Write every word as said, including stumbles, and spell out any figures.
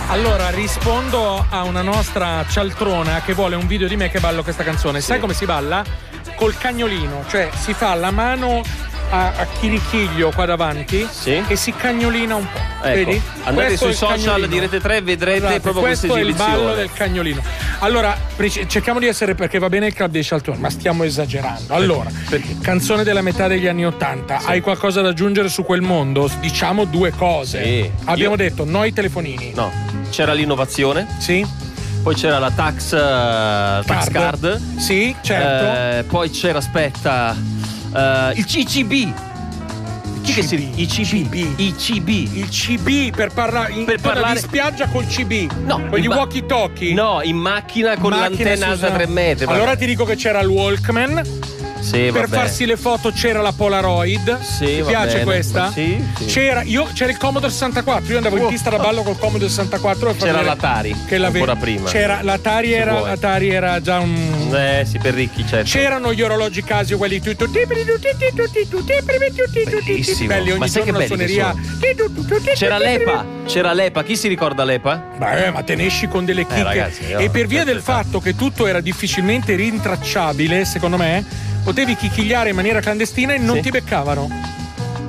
Allora rispondo a una nostra cialtrona che vuole un video di me che ballo questa canzone. Sai come si balla? Col cagnolino, cioè si fa la mano a, a chirichiglio qua davanti, sì, e si cagnolina un po'. Ecco. Vedi? Andate Questo sui social cagnolino. di Rete tre e vedrete Guardate, proprio questa questo esibizione. è il ballo del cagnolino. Allora, cerchiamo di essere, perché va bene il club dei cialtroni, ma stiamo esagerando. Allora, perché? Canzone della metà degli anni Ottanta, sì. Hai qualcosa da aggiungere su quel mondo? Diciamo due cose. Sì. Abbiamo Io... detto no ai telefonini. No, c'era l'innovazione. Sì. Poi c'era la tax, uh, tax card. card. Sì, certo. Eh, poi c'era, aspetta, uh, il C C B. Chi che si I C B. I C B. Il C B per, parla... in per parlare di spiaggia col C B. No, con gli ma... walkie talkie. No, in macchina con macchina l'antenna alta tre metri. Allora ti dico che c'era il Walkman. Sì, per vabbè. farsi le foto c'era la Polaroid. Sì, ti va piace bene. questa? Sì, sì. C'era, io, c'era il Commodore sessantaquattro. Io andavo oh, in pista da ballo col Commodore sessantaquattro. C'era l'Atari. Che ancora prima. C'era l'Atari, era, l'Atari era già un. Eh sì, per ricchi, certo. C'erano gli orologi Casio, quelli tutti. Bellissimo. Belli, ogni ma sai che giorno belli suoneria. C'era l'Epa. C'era l'Epa. Chi si ricorda l'Epa? Beh, ma te ne esci con delle chicche. Eh, ragazzi, io... E per via del fatto che tutto era difficilmente rintracciabile, secondo me, potevi chichigliare in maniera clandestina e non sì. ti beccavano.